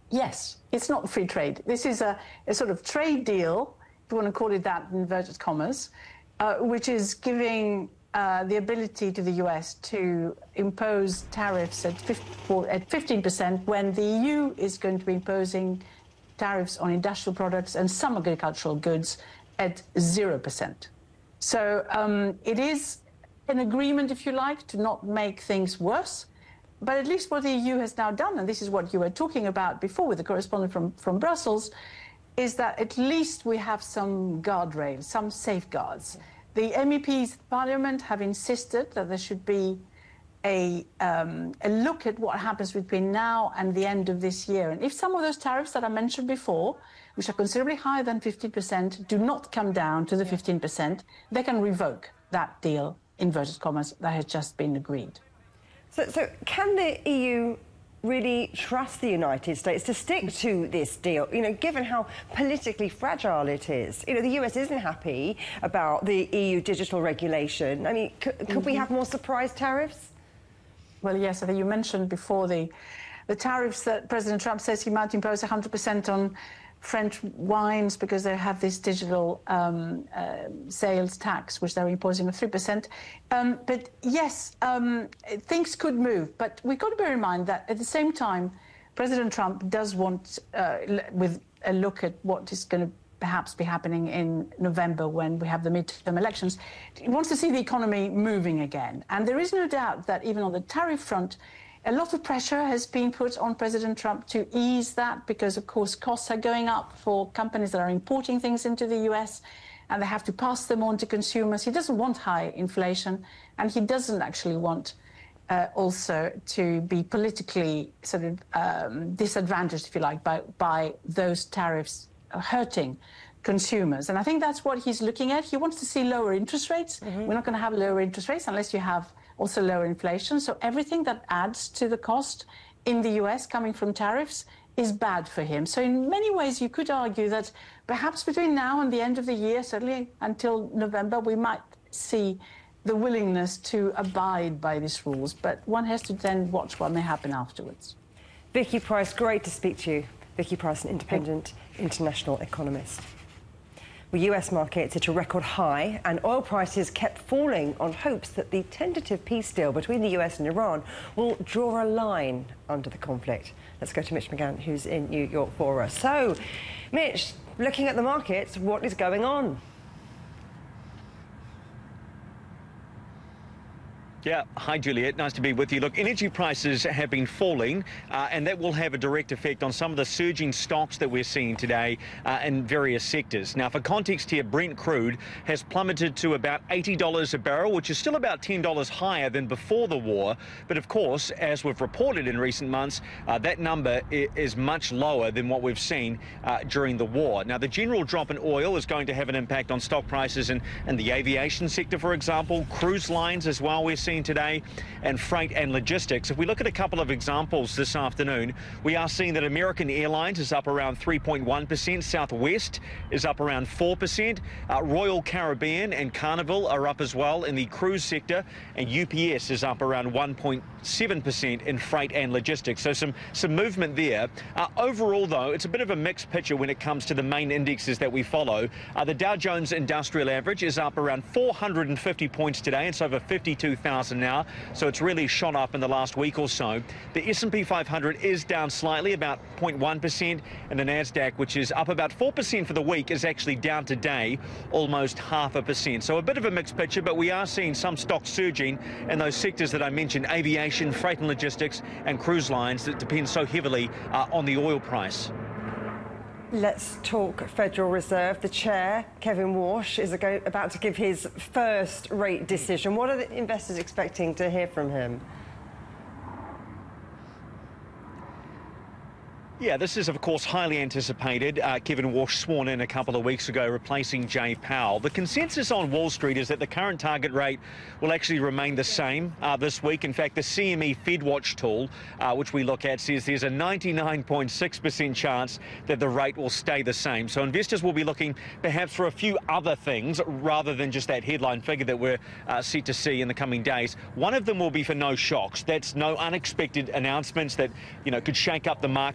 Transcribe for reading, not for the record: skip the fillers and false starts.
Yes, it's not free trade. This is a sort of trade deal, if you want to call it that, in inverted commas, which is giving the ability to the US to impose tariffs at 15% when the EU is going to be imposing tariffs on industrial products and some agricultural goods at 0%. So it is an agreement, if you like, to not make things worse. But at least what the EU has now done, and this is what you were talking about before with the correspondent from Brussels, is that at least we have some guardrails, some safeguards. The MEPs, Parliament, have insisted that there should be a look at what happens between now and the end of this year. And if some of those tariffs that I mentioned before, which are considerably higher than 15%, do not come down to the 15%, they can revoke that deal, inverted commas, that has just been agreed. So can the EU really trust the United States to stick to this deal, you know, given how politically fragile it is? You know, the US isn't happy about the EU digital regulation. I mean, could we have more surprise tariffs? Well, yes, I think you mentioned before the tariffs that President Trump says he might impose 100% on French wines because they have this digital sales tax, which they're imposing of 3%. But yes, things could move. But we've got to bear in mind that at the same time, President Trump does want, with a look at what is going to perhaps be happening in November when we have the midterm elections, he wants to see the economy moving again. And there is no doubt that even on the tariff front, a lot of pressure has been put on President Trump to ease that because, of course, costs are going up for companies that are importing things into the US and they have to pass them on to consumers. He doesn't want high inflation, and he doesn't actually want also to be politically sort of disadvantaged, if you like, by those tariffs hurting consumers. And I think that's what he's looking at. He wants to see lower interest rates. We're not going to have lower interest rates unless you have also lower inflation. So everything that adds to the cost in the US coming from tariffs is bad for him. So in many ways, you could argue that perhaps between now and the end of the year, certainly until November, we might see the willingness to abide by these rules. But one has to then watch what may happen afterwards. Vicky Pryce, great to speak to you. Vicky Pryce, an independent international economist. Well, US markets hit a record high and oil prices kept falling on hopes that the tentative peace deal between the US and Iran will draw a line under the conflict. Let's go to Mitch McGann, who's in New York for us. So, Mitch, looking at the markets, what is going on? Yeah, hi Juliet, nice to be with you. Look, energy prices have been falling and that will have a direct effect on some of the surging stocks that we're seeing today in various sectors. Now, for context here, Brent crude has plummeted to about $80 a barrel, which is still about $10 higher than before the war. But of course, as we've reported in recent months, that number is much lower than what we've seen during the war. Now, the general drop in oil is going to have an impact on stock prices in the aviation sector, for example, cruise lines as well, we're seeing today, and freight and logistics. If we look at a couple of examples this afternoon, we are seeing that American Airlines is up around 3.1%, Southwest is up around 4%, Royal Caribbean and Carnival are up as well in the cruise sector, and UPS is up around 1.7% in freight and logistics. So some movement there. Overall, though, it's a bit of a mixed picture when it comes to the main indexes that we follow. The Dow Jones Industrial Average is up around 450 points today. It's over 52,000 now, so it's really shot up in the last week or so. The S&P 500 is down slightly, about 0.1%, and the Nasdaq, which is up about 4% for the week, is actually down today almost 0.5%. So a bit of a mixed picture, but we are seeing some stocks surging in those sectors that I mentioned: aviation, freight and logistics, and cruise lines that depend so heavily on the oil price. Let's talk Federal Reserve. The chair, Kevin Warsh, is about to give his first rate decision. What are the investors expecting to hear from him? Yeah, this is, of course, highly anticipated. Kevin Warsh sworn in a couple of weeks ago, replacing Jay Powell. The consensus on Wall Street is that the current target rate will actually remain the same this week. In fact, the CME FedWatch tool, which we look at, says there's a 99.6% chance that the rate will stay the same. So investors will be looking perhaps for a few other things rather than just that headline figure that we're set to see in the coming days. One of them will be for no shocks. That's no unexpected announcements that, you know, could shake up the market